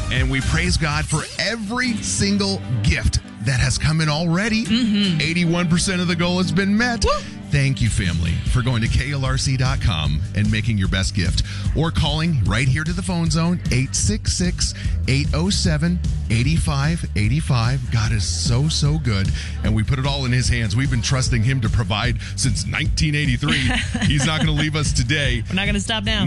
And we praise God for every single gift that has come in already. 81% of the goal has been met. Woo. Thank you, family, for going to KLRC.com and making your best gift. Or calling right here to the phone zone, 866-807-8585. God is so good, and we put it all in his hands. We've been trusting him to provide since 1983. He's not going to leave us today. We're not going to stop now.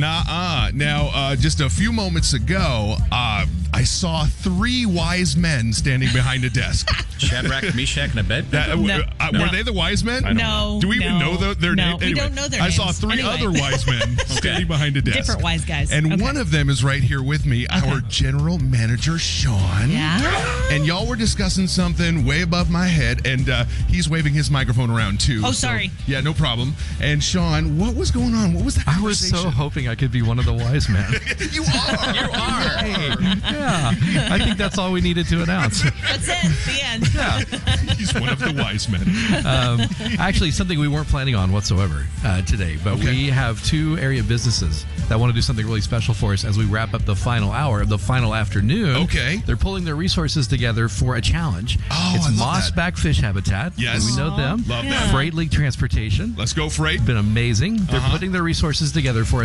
Now, just a few moments ago, I saw 3 wise men standing behind a desk. Shadrach, Meshach, and Abednego. Were they the wise men? No. Do we even know their name? We don't know their I names. saw 3 other wise men standing behind a desk. Different wise guys. And one of them is right here with me, our general manager, Sean. Yeah. And y'all were discussing something way above my head, and he's waving his microphone around too. Oh, sorry. Yeah, no problem. And Sean, what was going on? What was that conversation? I was so hoping I could be one of the wise men. You are. You are. Yeah, I think that's all we needed to announce. That's it. The end. Yeah. He's one of the wise men. Actually, something we weren't planning on whatsoever today, but we have 2 area businesses that want to do something really special for us as we wrap up the final hour of the final afternoon. Okay. They're pulling their resources together for a challenge. Oh, it's I love Mossback Fish Habitat. Yes. We know them. Love that. Freight League Transportation. Let's go, Freight. Been amazing. They're putting their resources together for a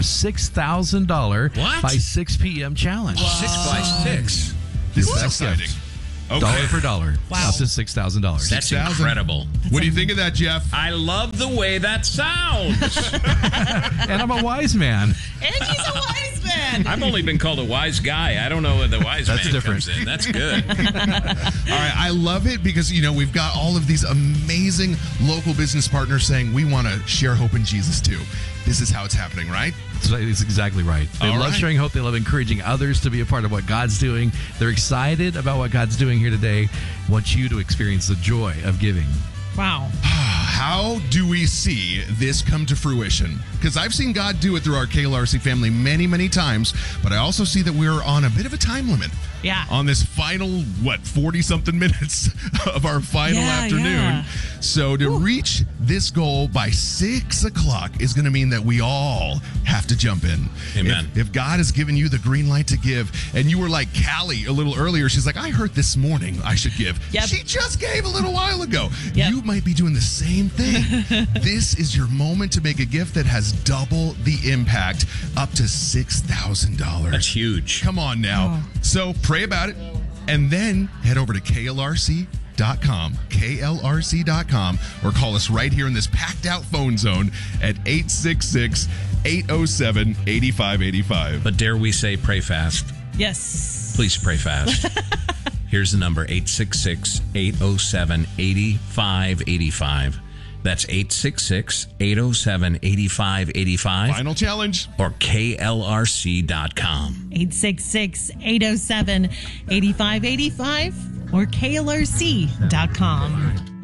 $6,000 What? by 6 p.m. challenge. 6 by 6. This is Best exciting. gift. Okay. Dollar for dollar. Wow. Up to $6,000. That's 6,000. incredible. What do you think of that, Jeff? I love the way that sounds. And I'm a wise man. And he's a wise man. I've only been called a wise guy. I don't know where the wise That's man different. comes in. That's good. All right, I love it because, we've got all of these amazing local business partners saying we want to share hope in Jesus too. This is how it's happening, right? It's exactly right. They All love right. sharing hope. They love encouraging others to be a part of what God's doing. They're excited about what God's doing here today. Want you to experience the joy of giving. Wow. How do we see this come to fruition? Because I've seen God do it through our KLRC family many, many times, but I also see that we're on a bit of a time limit. Yeah. On this final, 40-something minutes of our final afternoon. Yeah. So to reach this goal by 6 o'clock is going to mean that we all have to jump in. Amen. If God has given you the green light to give, and you were like Callie a little earlier, she's like, I heard this morning I should give. Yep. She just gave a little while ago. Yep. You might be doing the same thing. This is your moment to make a gift that has double the impact, up to $6,000. That's huge. Come on now. So pray about it, and then head over to KLRC.com, or call us right here in this packed out phone zone at 866-807-8585. But dare we say pray fast? Yes. Please pray fast. Here's the number, 866-807-8585. That's 866-807-8585. Final challenge. Or KLRC.com. 866-807-8585 or KLRC.com.